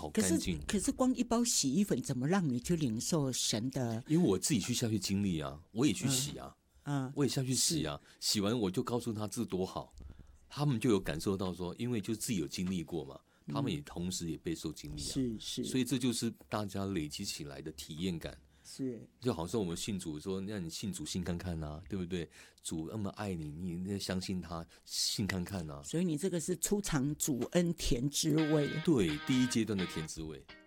好干净。 可是光一包洗衣粉怎么让你去领受神的？ 因为我自己去下去经历啊，我也去洗啊，我也下去洗啊，洗完我就告诉他这多好，他们就有感受到说，因为就自己有经历过嘛，他们也同时也备受经历啊， 是， 所以这就是大家累积起来的体验感。 是， 就好像我们信主说，那你信主信看看啊，对不对？主那么爱你，你相信他，信看看啊。 所以你这个是初尝主恩甜滋味。 对，第一阶段的甜滋味。